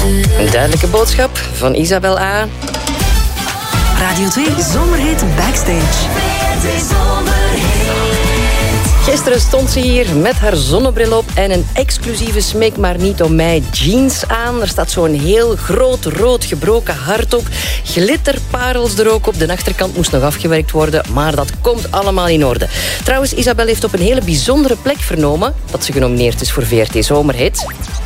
Een duidelijke boodschap van Isabel A. Radio 2 Zomerhit Backstage. Gisteren stond ze hier met haar zonnebril op en een exclusieve Smeek maar niet om mij jeans aan. Er staat zo'n heel groot rood gebroken hart op. Glitterparels er ook op. De achterkant moest nog afgewerkt worden, maar dat komt allemaal in orde. Trouwens, Isabel heeft op een hele bijzondere plek vernomen dat ze genomineerd is voor VRT Zomerhit.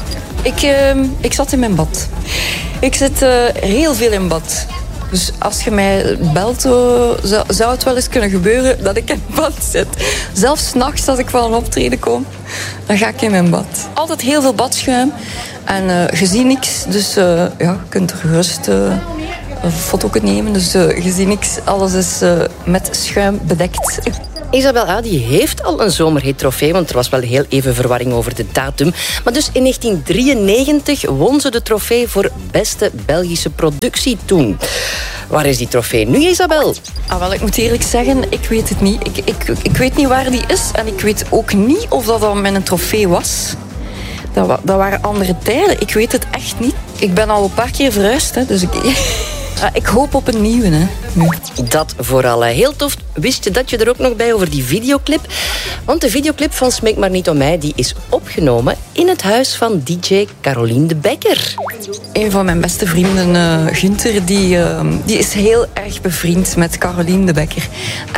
Ik zat in mijn bad. Ik zit heel veel in bad. Dus als je mij belt, zou het wel eens kunnen gebeuren dat ik in bad zit. Zelfs 's nachts als ik van een optreden kom, dan ga ik in mijn bad. Altijd heel veel badschuim en je ziet niks. Dus je kunt er gerust een foto nemen. Dus je ziet niks. Alles is met schuim bedekt. Isabel A. die heeft al een zomerhit-trofee, want er was wel heel even verwarring over de datum. Maar dus in 1993 won ze de trofee voor beste Belgische productie toen. Waar is die trofee nu, Isabel? Wel, ik moet eerlijk zeggen, ik weet het niet. Ik weet niet waar die is en ik weet ook niet of dat met een trofee was. Dat waren andere tijden. Ik weet het echt niet. Ik ben al een paar keer verhuisd, hè, dus ik hoop op een nieuwe. Hè, nu. Dat vooral. Heel tof. Wist je dat je er ook nog bij over die videoclip? Want de videoclip van Smeek maar niet om mij die is opgenomen in het huis van DJ Caroline de Bekker. Een van mijn beste vrienden, Gunther, die is heel erg bevriend met Caroline de Bekker.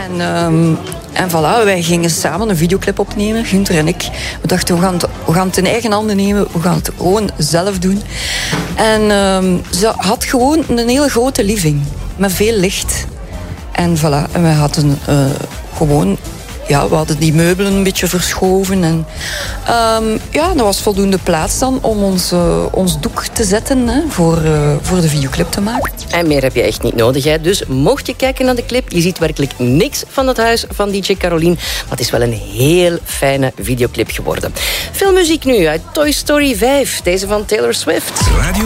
En voilà, wij gingen samen een videoclip opnemen, Gunther en ik. We dachten, we gaan het in eigen handen nemen. We gaan het gewoon zelf doen. En ze had gewoon een hele grote living. Met veel licht. En voilà, en wij hadden gewoon... Ja, we hadden die meubelen een beetje verschoven. En dat was voldoende plaats dan om ons doek te zetten, hè, voor de videoclip te maken. En meer heb je echt niet nodig. Hè. Dus mocht je kijken naar de clip, je ziet werkelijk niks van het huis van DJ Caroline. Maar het is wel een heel fijne videoclip geworden. Veel muziek nu uit Toy Story 5. Deze van Taylor Swift. Radio